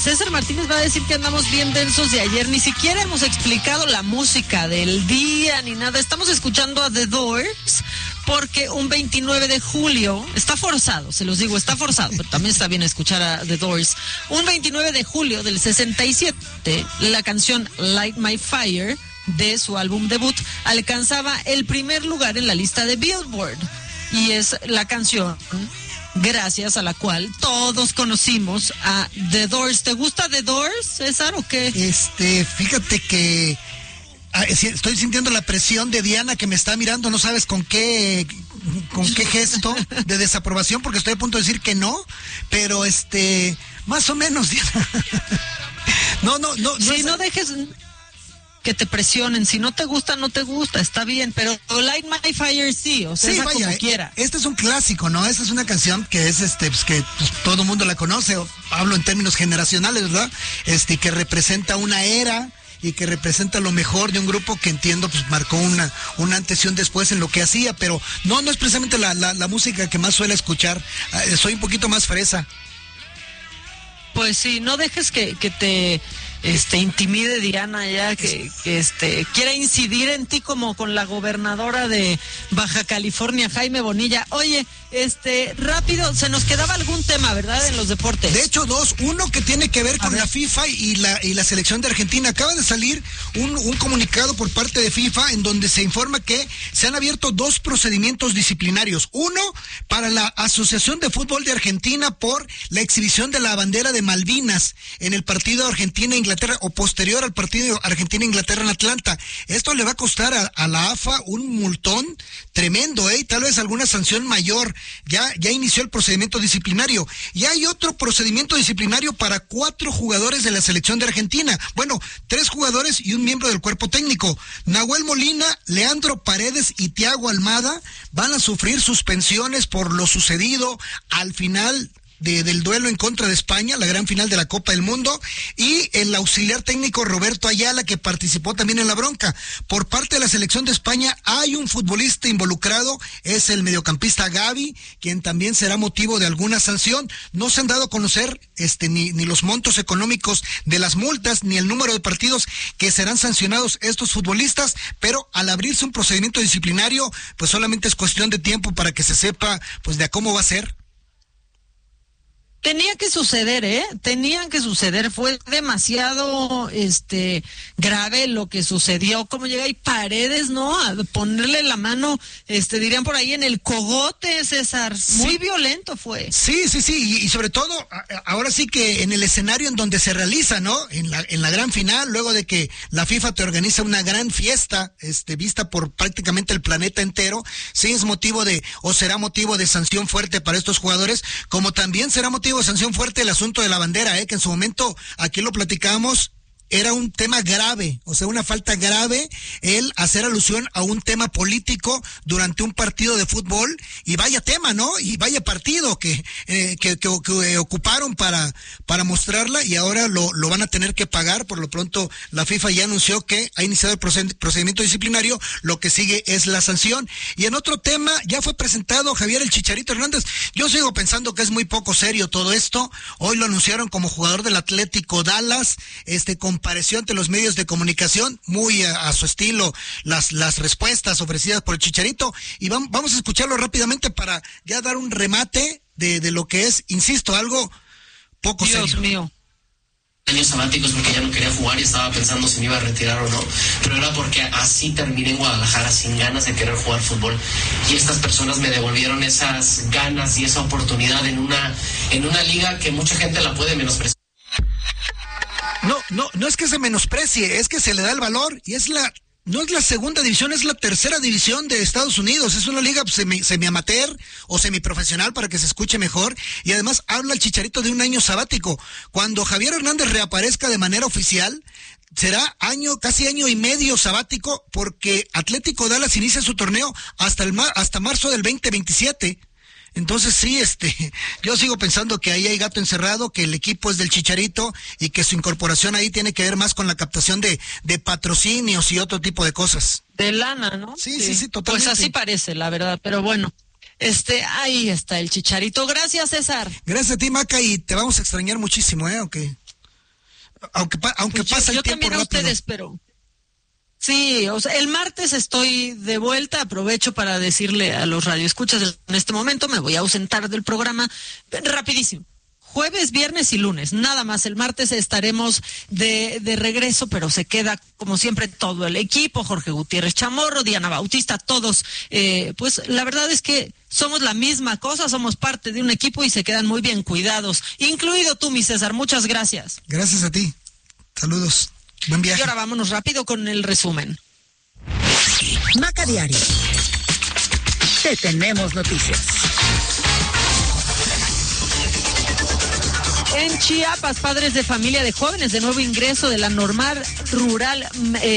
César Martínez va a decir que andamos bien densos de ayer. Ni siquiera hemos explicado la música del día ni nada. Estamos escuchando a The Doors porque un 29 de julio, está forzado, se los digo, está forzado, pero también está bien escuchar a The Doors. Un 29 de julio del 67, la canción Light My Fire de su álbum debut alcanzaba el primer lugar en la lista de Billboard. Y es la canción gracias a la cual todos conocimos a The Doors. ¿Te gusta The Doors, César, o qué? Fíjate que estoy sintiendo la presión de Diana que me está mirando, no sabes con qué gesto de desaprobación, porque estoy a punto de decir que no, pero más o menos, Diana. No. Sí, no dejes que te presionen, si no te gusta, no te gusta, está bien, pero Light My Fire sí, o sea, sí, vaya, como quiera. Este es un clásico, ¿no? Esta es una canción que es que todo el mundo la conoce, hablo en términos generacionales, ¿verdad? Que representa una era y que representa lo mejor de un grupo que entiendo pues marcó un antes y un después en lo que hacía, pero no es precisamente la música que más suele escuchar. Soy un poquito más fresa. Pues sí, no dejes que te intimide Diana ya, que quiera incidir en ti como con la gobernadora de Baja California, Jaime Bonilla. Oye, rápido, se nos quedaba algún tema, ¿verdad? En los deportes. De hecho, uno que tiene que ver con la FIFA y la selección de Argentina. Acaba de salir un comunicado por parte de FIFA en donde se informa que se han abierto 2 procedimientos disciplinarios. Uno, para la Asociación de Fútbol de Argentina por la exhibición de la bandera de Malvinas en el partido Argentina-Inglaterra o posterior al partido Argentina-Inglaterra en Atlanta. Esto le va a costar a la AFA un multón tremendo, y tal vez alguna sanción mayor. Ya inició el procedimiento disciplinario. Y hay otro procedimiento disciplinario para 4 jugadores de la selección de Argentina. Bueno, 3 jugadores y un miembro del cuerpo técnico. Nahuel Molina, Leandro Paredes y Thiago Almada van a sufrir suspensiones por lo sucedido al final del duelo en contra de España, la gran final de la Copa del Mundo, y el auxiliar técnico Roberto Ayala, que participó también en la bronca. Por parte de la selección de España hay un futbolista involucrado, es el mediocampista Gavi, quien también será motivo de alguna sanción. No se han dado a conocer ni los montos económicos de las multas, ni el número de partidos que serán sancionados estos futbolistas, pero al abrirse un procedimiento disciplinario, pues solamente es cuestión de tiempo para que se sepa pues de a cómo va a ser. Tenía que suceder, fue demasiado grave lo que sucedió. Cómo llega ahí Paredes, ¿no? A ponerle la mano, dirían por ahí en el cogote, César. Muy sí. Violento fue. Sí, y sobre todo, ahora sí que en el escenario en donde se realiza, ¿no? En la gran final, luego de que la FIFA te organiza una gran fiesta, vista por prácticamente el planeta entero, sí es motivo será motivo de sanción fuerte para estos jugadores, como también será motivo de sanción fuerte el asunto de la bandera, que en su momento aquí lo platicamos. Era un tema grave, o sea, una falta grave el hacer alusión a un tema político durante un partido de fútbol, y vaya tema, ¿no? Y vaya partido que ocuparon para mostrarla, y ahora lo van a tener que pagar. Por lo pronto, la FIFA ya anunció que ha iniciado el procedimiento disciplinario, lo que sigue es la sanción. Y en otro tema, ya fue presentado Javier el Chicharito Hernández. Yo sigo pensando que es muy poco serio todo esto. Hoy lo anunciaron como jugador del Atlético Dallas, compareció ante los medios de comunicación, muy a su estilo las respuestas ofrecidas por el Chicharito, y vamos a escucharlo rápidamente para ya dar un remate de lo que es, insisto, algo poco serio. Dios mío. Años sabáticos porque ya no quería jugar y estaba pensando si me iba a retirar o no, pero era porque así terminé en Guadalajara sin ganas de querer jugar fútbol, y estas personas me devolvieron esas ganas y esa oportunidad en una liga que mucha gente la puede menospreciar. No es que se menosprecie, es que se le da el valor, y no es la segunda división, es la tercera división de Estados Unidos. Es una liga semi-amateur o semiprofesional, para que se escuche mejor, y además habla el Chicharito de un año sabático. Cuando Javier Hernández reaparezca de manera oficial, será casi año y medio sabático, porque Atlético Dallas inicia su torneo hasta marzo del 2027. Entonces sí, yo sigo pensando que ahí hay gato encerrado, que el equipo es del Chicharito y que su incorporación ahí tiene que ver más con la captación de patrocinios y otro tipo de cosas. De lana, ¿no? Sí, totalmente. Pues así parece, la verdad, pero bueno, ahí está el Chicharito. Gracias, César. Gracias a ti, Maca, y te vamos a extrañar muchísimo, ¿ok? Aunque pasa el tiempo rápido. Yo también a ustedes, pero... Sí, o sea, el martes estoy de vuelta, aprovecho para decirle a los radioescuchas en este momento, me voy a ausentar del programa rapidísimo. Jueves, viernes y lunes, nada más. El martes estaremos de regreso, pero se queda, como siempre, todo el equipo, Jorge Gutiérrez Chamorro, Diana Bautista, todos. Pues la verdad es que somos la misma cosa, somos parte de un equipo y se quedan muy bien cuidados, incluido tú, mi César. Muchas gracias. Gracias a ti. Saludos. Buen viaje. Y ahora vámonos rápido con el resumen. Maca Diario. Te tenemos noticias. En Chiapas, padres de familia de jóvenes de nuevo ingreso de la normal rural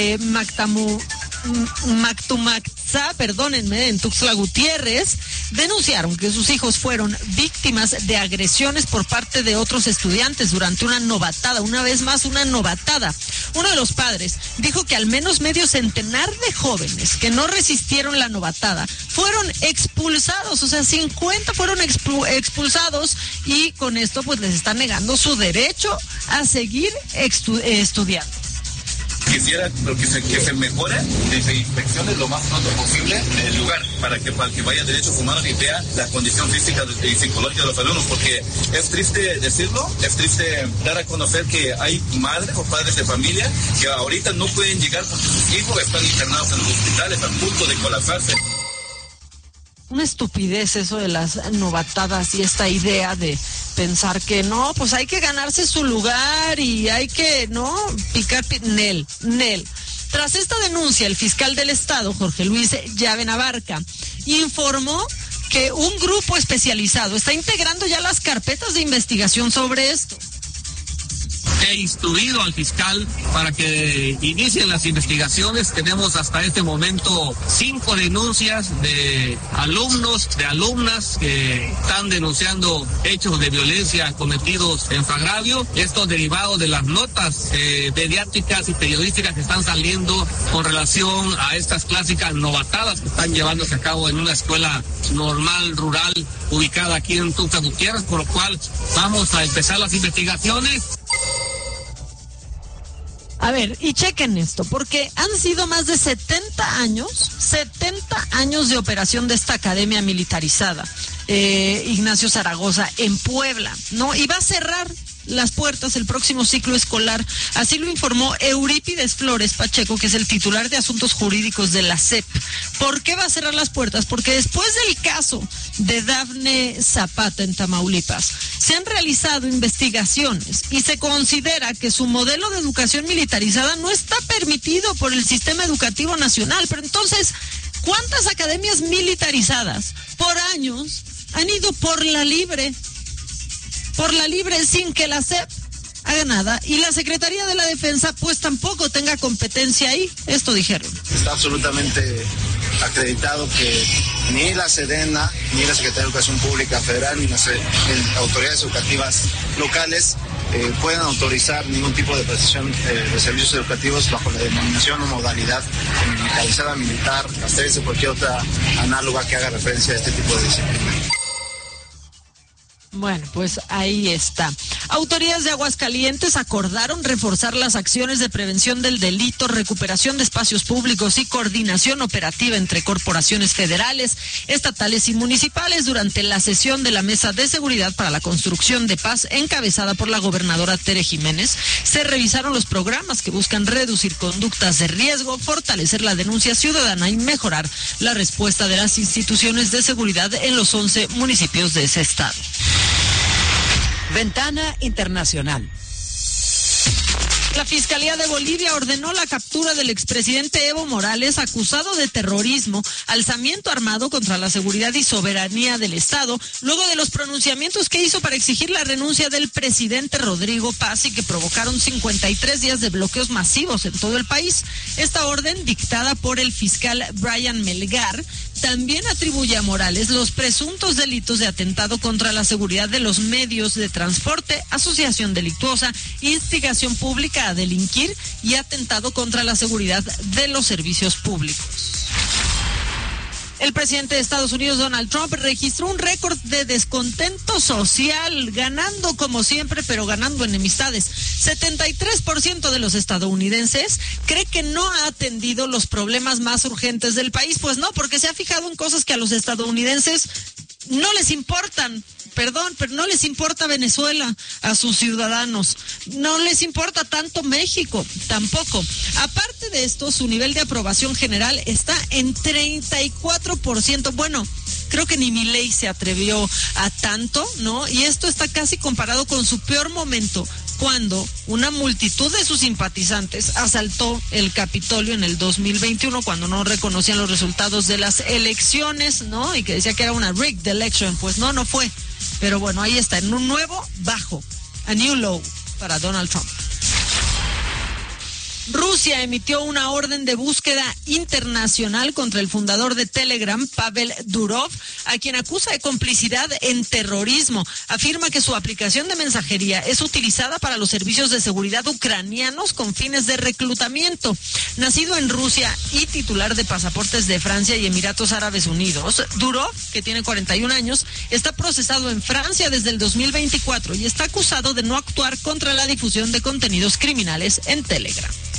Mactumaxá, en Tuxtla Gutiérrez, denunciaron que sus hijos fueron víctimas de agresiones por parte de otros estudiantes durante una novatada, una vez más una novatada. Uno de los padres dijo que al menos medio centenar de jóvenes que no resistieron la novatada fueron expulsados, o sea, 50 fueron expulsados, y con esto pues les están negando su derecho a seguir estudiando. Quisiera que se mejore, que se inspeccione lo más pronto posible el lugar para que vaya Derechos Humanos y vea la condición física y psicológica de los alumnos, porque es triste decirlo, es triste dar a conocer que hay madres o padres de familia que ahorita no pueden llegar porque sus hijos están internados en los hospitales a punto de colapsarse. Una estupidez eso de las novatadas y esta idea de pensar que no, pues hay que ganarse su lugar y hay que, no, picar, Nel. Tras esta denuncia, el fiscal del estado, Jorge Luis Llave Abarca, informó que un grupo especializado está integrando ya las carpetas de investigación sobre esto. He instruido al fiscal para que inicien las investigaciones. Tenemos hasta este momento 5 denuncias de alumnos, de alumnas que están denunciando hechos de violencia cometidos en Fagravio. Esto derivado de las notas mediáticas y periodísticas que están saliendo con relación a estas clásicas novatadas que están llevándose a cabo en una escuela normal rural ubicada aquí en Tuxtla Gutiérrez, por lo cual vamos a empezar las investigaciones. A ver, y chequen esto, porque han sido más de 70 años de operación de esta academia militarizada, Ignacio Zaragoza, en Puebla, ¿no? Y va a cerrar las puertas el próximo ciclo escolar, así lo informó Eurípides Flores Pacheco, que es el titular de Asuntos Jurídicos de la SEP. ¿Por qué va a cerrar las puertas? Porque después del caso de Dafne Zapata en Tamaulipas, se han realizado investigaciones y se considera que su modelo de educación militarizada no está permitido por el sistema educativo nacional. Pero entonces, ¿cuántas academias militarizadas por años han ido por la libre sin que la SEP haga nada? Y la Secretaría de la Defensa pues tampoco tenga competencia ahí. Esto dijeron. Está absolutamente acreditado que ni la SEDENA, ni la Secretaría de Educación Pública Federal, ni las autoridades educativas locales puedan autorizar ningún tipo de prestación de servicios educativos bajo la denominación o modalidad militarizada, militar, castrense, cualquier otra análoga que haga referencia a este tipo de disciplina. Bueno, pues ahí está. Autoridades de Aguascalientes acordaron reforzar las acciones de prevención del delito, recuperación de espacios públicos y coordinación operativa entre corporaciones federales, estatales y municipales durante la sesión de la Mesa de Seguridad para la Construcción de Paz encabezada por la gobernadora Tere Jiménez. Se revisaron los programas que buscan reducir conductas de riesgo, fortalecer la denuncia ciudadana y mejorar la respuesta de las instituciones de seguridad en los 11 municipios de ese estado. Ventana Internacional. La Fiscalía de Bolivia ordenó la captura del expresidente Evo Morales, acusado de terrorismo, alzamiento armado contra la seguridad y soberanía del Estado, luego de los pronunciamientos que hizo para exigir la renuncia del presidente Rodrigo Paz y que provocaron 53 días de bloqueos masivos en todo el país. Esta orden, dictada por el fiscal Brian Melgar, también atribuye a Morales los presuntos delitos de atentado contra la seguridad de los medios de transporte, asociación delictuosa, instigación pública a delinquir y atentado contra la seguridad de los servicios públicos. El presidente de Estados Unidos, Donald Trump, registró un récord de descontento social, ganando como siempre, pero ganando enemistades. 73% de los estadounidenses cree que no ha atendido los problemas más urgentes del país. Pues no, porque se ha fijado en cosas que a los estadounidenses no les importan. Perdón, pero no les importa Venezuela a sus ciudadanos. No les importa tanto México, tampoco. Aparte de esto, su nivel de aprobación general está en 34%. Bueno, creo que ni Milei se atrevió a tanto, ¿no? Y esto está casi comparado con su peor momento, cuando una multitud de sus simpatizantes asaltó el Capitolio en el 2021, cuando no reconocían los resultados de las elecciones, ¿no? Y que decía que era una rigged election. Pues no fue. Pero bueno, ahí está, en un nuevo bajo, a new low para Donald Trump. Rusia emitió una orden de búsqueda internacional contra el fundador de Telegram, Pavel Durov, a quien acusa de complicidad en terrorismo. Afirma que su aplicación de mensajería es utilizada para los servicios de seguridad ucranianos con fines de reclutamiento. Nacido en Rusia y titular de pasaportes de Francia y Emiratos Árabes Unidos, Durov, que tiene 41 años, está procesado en Francia desde el 2024 y está acusado de no actuar contra la difusión de contenidos criminales en Telegram.